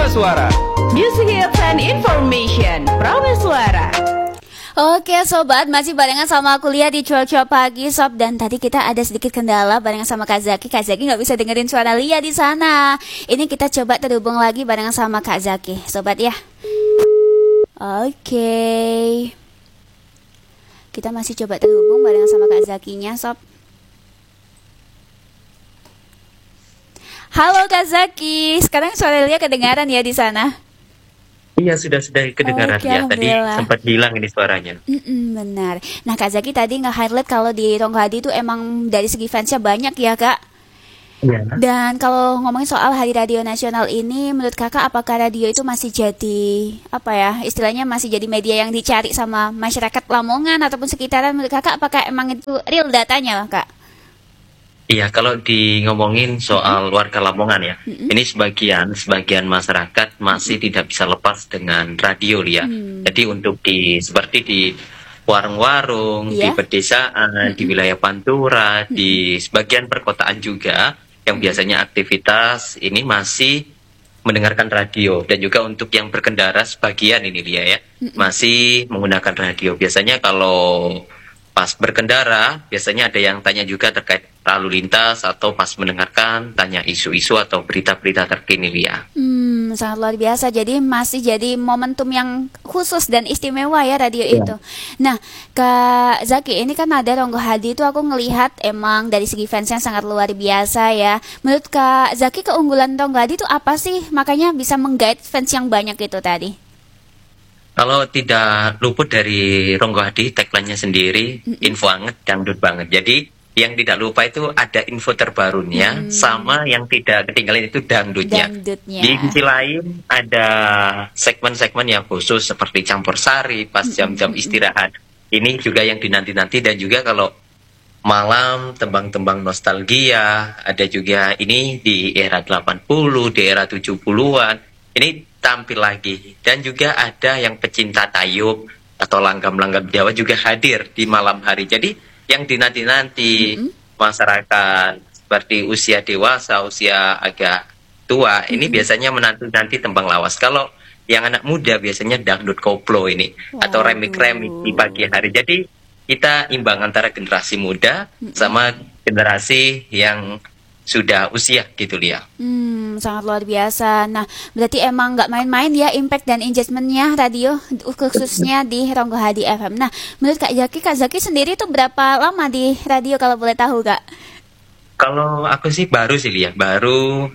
Suara. Music hits and information. Suara. Oke sobat, masih barengan sama kuliah di Cuap-Cuap Pagi Sob. Dan tadi kita ada sedikit kendala barengan sama Kak Zaki. Kak Zaki gak bisa dengerin suara Lia di sana. Ini kita coba terhubung lagi barengan sama Kak Zaki, sobat ya. Oke, kita masih coba terhubung barengan sama Kak Zakinya, Sob. Halo Kak Zaki, sekarang suara Lia kedengaran ya di sana? Iya, sudah kedengaran ya. Tadi sempat hilang ini suaranya. Benar. Nah Kak Zaki tadi nge-highlight kalau di Ronggo Hadi itu emang dari segi fansnya banyak ya Kak. Iya. Dan kalau ngomongin soal Hari Radio Nasional ini, menurut Kakak apakah radio itu masih jadi apa ya, istilahnya masih jadi media yang dicari sama masyarakat Lamongan ataupun sekitaran? Menurut Kakak apakah emang itu real datanya Kak? Iya, kalau ngomongin soal warga Lamongan ya, ini sebagian masyarakat masih tidak bisa lepas dengan radio ya. Jadi untuk seperti di warung-warung, di pedesaan, di wilayah Pantura, di sebagian perkotaan juga, yang biasanya aktivitas ini masih mendengarkan radio. Dan juga untuk yang berkendara sebagian ini dia ya, masih menggunakan radio. Biasanya kalau pas berkendara, biasanya ada yang tanya juga terkait lalu lintas atau pas mendengarkan tanya isu-isu atau berita-berita terkini Lia. Sangat luar biasa. Jadi masih jadi momentum yang khusus dan istimewa ya radio itu. Nah Kak Zaki, ini kan ada Ronggo Hadi itu aku ngelihat emang dari segi fansnya sangat luar biasa ya. Menurut Kak Zaki keunggulan Ronggo Hadi itu apa sih? Makanya bisa menggait fans yang banyak itu tadi. Kalau tidak luput dari Ronggo Hadi, tagline-nya sendiri, info anget, dangdut banget. Jadi yang tidak lupa itu ada info terbarunya, sama yang tidak ketinggalan itu dangdutnya. Di sisi lain ada segmen-segmen yang khusus seperti campur sari pas jam-jam istirahat. Ini juga yang dinanti-nanti, dan juga kalau malam tembang-tembang nostalgia, ada juga ini di era 80, di era 70-an. Ini tampil lagi. Dan juga ada yang pecinta tayub atau langgam-langgam Jawa juga hadir di malam hari. Jadi yang dinanti-nanti masyarakat seperti usia dewasa, usia agak tua, ini biasanya menanti-nanti tembang lawas. Kalau yang anak muda biasanya dangdut koplo ini, atau remik-remik di pagi hari. Jadi kita imbang antara generasi muda sama generasi yang sudah usia gitu Lia. Sangat luar biasa. Nah berarti emang nggak main-main ya impact dan engagementnya radio khususnya di Ronggo Hadi FM. Nah menurut Kak Zaki sendiri tuh berapa lama di radio kalau boleh tahu Kak? Kalau aku sih baru sih Lia, baru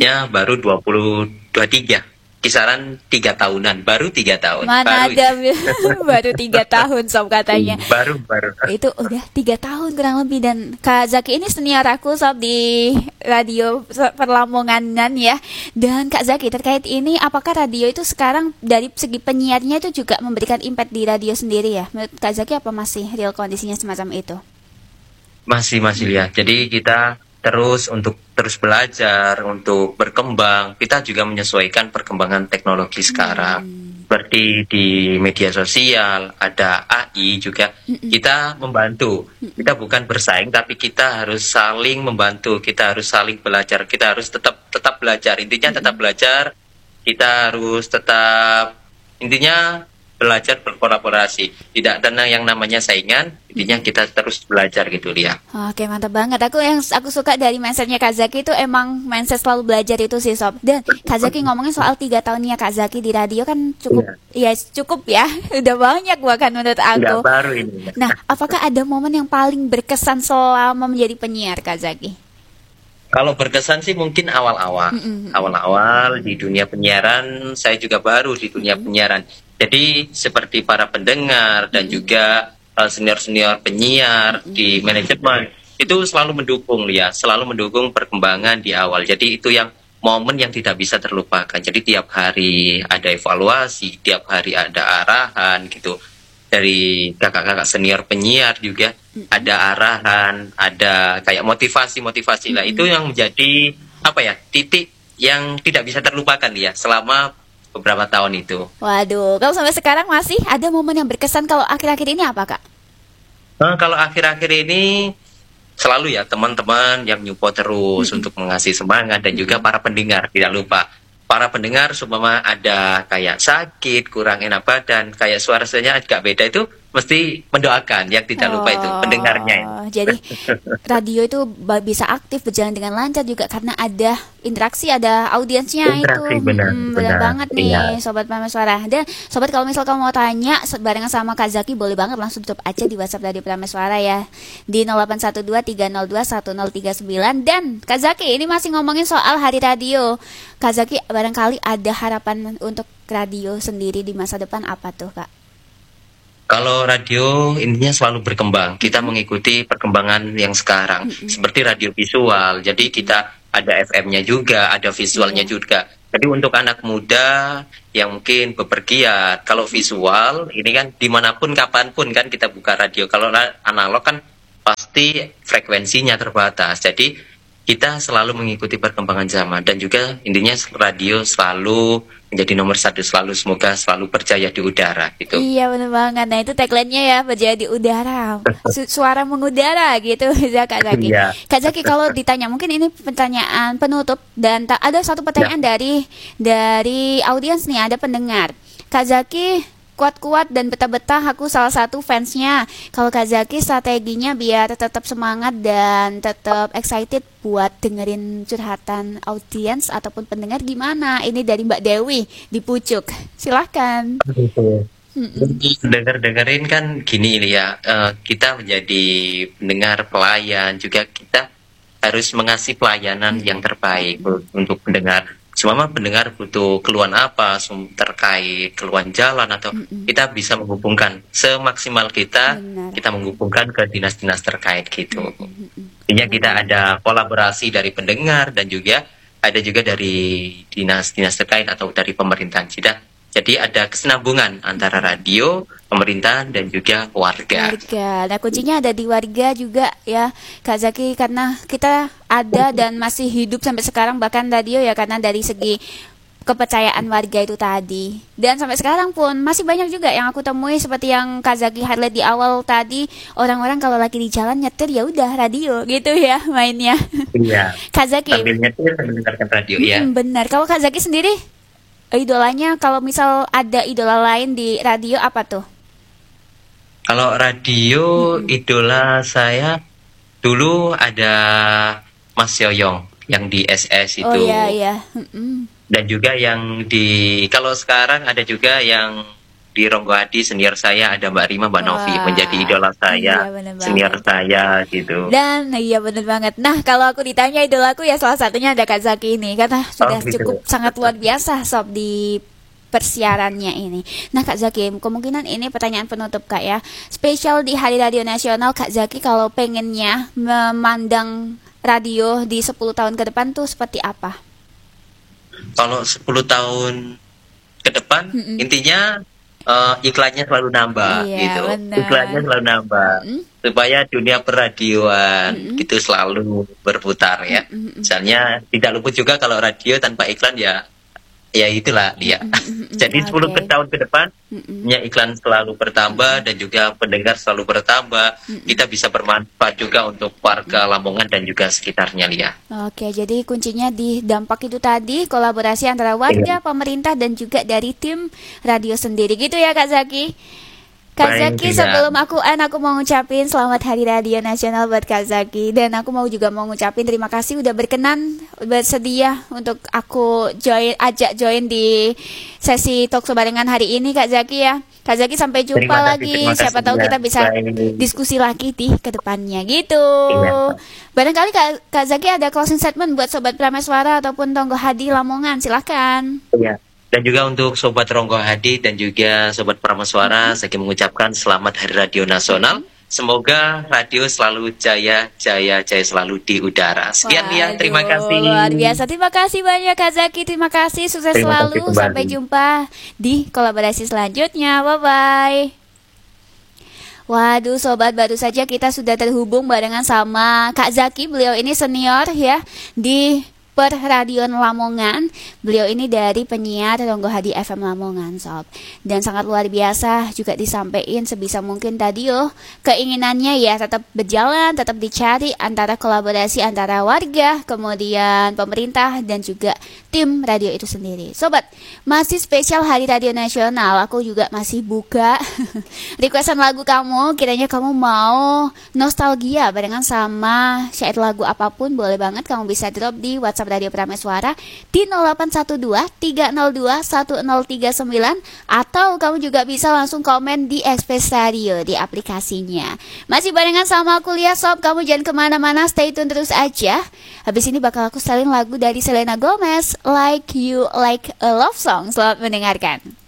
23, kisaran 3 tahunan, baru 3 tahun. Mana ada baru 3 tahun Sob katanya. Baru. Itu udah 3 tahun kurang lebih. Dan Kak Zaki ini senior aku Sob di radio Perlamonganan ya. Dan Kak Zaki terkait ini, apakah radio itu sekarang dari segi penyiarnya itu juga memberikan impact di radio sendiri ya? Menurut Kak Zaki apa masih real kondisinya semacam itu? Masih lihat. Jadi kita terus belajar, untuk berkembang. Kita juga menyesuaikan perkembangan teknologi sekarang. Seperti di media sosial, ada AI juga. Kita membantu. Kita bukan bersaing, tapi kita harus saling membantu. Kita harus saling belajar. Kita harus tetap belajar. Intinya tetap belajar. Kita harus tetap, intinya belajar berkolaborasi. Tidak ada yang namanya saingan. Intinya kita terus belajar gitu Lia. Oke, mantap banget. Aku suka dari mindsetnya Kak Zaki itu emang mindset selalu belajar itu sih Sob. Dan Kak Zaki ngomongin soal 3 tahunnya Kak Zaki di radio kan cukup ya. Udah banyak bahkan menurut aku. Udah baru ini. Nah, apakah ada momen yang paling berkesan selama menjadi penyiar Kak Zaki? Kalau berkesan sih mungkin awal-awal. Awal-awal di dunia penyiaran, saya juga baru di dunia penyiaran. Jadi seperti para pendengar dan juga senior-senior penyiar di manajemen itu selalu mendukung Lia, selalu mendukung perkembangan di awal. Jadi itu yang momen yang tidak bisa terlupakan. Jadi tiap hari ada evaluasi, tiap hari ada arahan gitu. Dari kakak-kakak senior penyiar juga ada arahan, ada kayak motivasi lah. Itu yang menjadi titik yang tidak bisa terlupakan Lia selama beberapa tahun itu. Waduh, kalau sampai sekarang masih ada momen yang berkesan kalau akhir-akhir ini apa Kak? Kalau akhir-akhir ini selalu ya teman-teman yang nyupport terus untuk mengasih semangat, dan juga para pendengar tidak lupa. para pendengar seumpama ada kayak sakit, kurang enak badan, kayak suaranya agak beda, itu mesti mendoakan. Yang tidak lupa itu pendengarnya. Jadi radio itu bisa aktif berjalan dengan lancar juga karena ada interaksi, ada audiensnya Interaksi, itu. benar, Benar benar. banget nih, Iya. Sobat Prima Suara. Dan Sobat, kalau misal kamu mau tanya barengan sama Kak Zaki, boleh banget langsung drop aja di WhatsApp Radio Prima Suara ya, di 0812 302 1039. Dan Kak Zaki, ini masih ngomongin soal Hari Radio. Kak Zaki, barangkali ada harapan untuk radio sendiri di masa depan, apa tuh Kak? Kalau radio intinya selalu berkembang. Kita mengikuti perkembangan yang sekarang. Seperti radio visual. Jadi kita ada FM-nya juga, ada visualnya juga. Jadi untuk anak muda yang mungkin bepergian, kalau visual ini kan dimanapun kapanpun kan kita buka radio. Kalau analog kan pasti frekuensinya terbatas. Jadi kita selalu mengikuti perkembangan zaman, dan juga intinya radio selalu menjadi nomor satu, selalu, semoga selalu berjaya di udara gitu. Iya, bener banget. Nah, itu tagline-nya ya, berjaya di udara, suara mengudara gitu ya Kak Zaki. Iya. Kak Zaki, kalau ditanya, mungkin ini pertanyaan penutup, dan ada satu pertanyaan dari audiens nih, ada pendengar. Kak Zaki, kuat-kuat dan betah-betah, aku salah satu fansnya. Kalau Kak Zaki, strateginya biar tetap semangat dan tetap excited buat dengerin curhatan audiens ataupun pendengar gimana? Ini dari Mbak Dewi di Pucuk. Silahkan. Dengerin kan gini ya, kita menjadi pendengar, pelayan, juga kita harus mengasih pelayanan yang terbaik untuk pendengar. Semua pendengar butuh keluhan apa terkait keluhan jalan, atau kita bisa menghubungkan semaksimal kita, Benar. kita menghubungkan ke dinas-dinas terkait gitu. Intinya kita ada kolaborasi dari pendengar, dan juga ada juga dari dinas-dinas terkait atau dari pemerintahan kita. Jadi ada kesinambungan antara radio, pemerintahan, dan juga warga. Warga. Nah, kuncinya ada di warga juga ya Kak Zaki, karena kita ada dan masih hidup sampai sekarang bahkan radio ya, karena dari segi kepercayaan warga itu tadi. Dan sampai sekarang pun masih banyak juga yang aku temui seperti yang Kak Zaki highlight di awal tadi, orang-orang kalau lagi di jalan nyetir ya udah radio gitu ya mainnya. Iya. Kak Zaki. Sambil nyetir mendengarkan radio ya. Benar. Kalau Kak Zaki sendiri idolanya, kalau misal ada idola lain di radio, apa tuh? Kalau radio, idola saya dulu ada Mas Yoyong yang di SS itu. Oh iya iya. Dan juga yang kalau sekarang ada juga yang di Ronggo Hadi, senior saya ada Mbak Rima, Mbak Novi, Wah, menjadi idola iya, saya, bener senior banget. saya gitu. Dan iya bener banget. Nah, kalau aku ditanya idolaku ya salah satunya ada Kak Zaki ini, karena sudah gitu. cukup sangat luar biasa sob di persiarannya ini. Nah Kak Zaki, kemungkinan ini pertanyaan penutup Kak ya. Spesial di Hari Radio Nasional, Kak Zaki kalau pengennya memandang radio di 10 tahun ke depan tuh seperti apa? Kalau 10 tahun ke depan, intinya iklannya selalu nambah Iya, gitu. benar. Iklannya selalu nambah supaya dunia peradioan itu selalu berputar ya. Misalnya tidak luput juga kalau radio tanpa iklan ya itulah dia. Jadi 10 Oke. tahun ke depan iklan selalu bertambah, dan juga pendengar selalu bertambah. Kita bisa bermanfaat juga untuk warga Lamongan dan juga sekitarnya, Lia. Oke, jadi kuncinya di dampak itu tadi, kolaborasi antara warga, pemerintah, dan juga dari tim radio sendiri. Gitu ya Kak Zaki? Kak Baik, Zaki, iya. sebelum aku mau ngucapin selamat Hari Radio Nasional buat Kak Zaki. Dan aku mau ngucapin terima kasih udah bersedia untuk aku ajak join di sesi talk barengan hari ini Kak Zaki ya. Kak Zaki, sampai jumpa Terima kasih, lagi. terima kasih, Siapa tahu ya. kita bisa Baik. diskusi lagi di kedepannya gitu. Iya. Barangkali Kak Zaki ada closing statement buat Sobat Prameswara ataupun Ronggo Hadi Lamongan, silahkan. Iya. Dan juga untuk Sobat Ronggo Hadi dan juga Sobat Prameswara, saya ingin mengucapkan selamat Hari Radio Nasional. Semoga radio selalu jaya selalu di udara. Sekian Lia, terima Waduh, kasih. luar biasa, terima kasih banyak Kak Zaki, terima kasih, sukses Terima kasih selalu, kembali. sampai jumpa di kolaborasi selanjutnya, bye-bye. Waduh Sobat, baru saja kita sudah terhubung barengan sama Kak Zaki, beliau ini senior ya di Perradion Lamongan. Beliau ini dari penyiar Ronggo Hadi FM Lamongan, sob. Dan sangat luar biasa juga disampaikan sebisa mungkin tadi keinginannya ya tetap berjalan, tetap dicari antara kolaborasi antara warga, kemudian pemerintah dan juga tim radio itu sendiri. Sobat, masih spesial Hari Radio Nasional, aku juga masih buka requestan lagu kamu. Kiranya kamu mau nostalgia barengan sama syair lagu apapun, boleh banget kamu bisa drop di WhatsApp Radio Prameswara di 0812-302-1039, atau kamu juga bisa langsung komen di Express Radio di aplikasinya. Masih barengan sama aku Lia, sob. Kamu jangan kemana-mana, stay tune terus aja. Habis ini bakal aku setelin lagu dari Selena Gomez, Like You Like a Love Song. Selamat mendengarkan.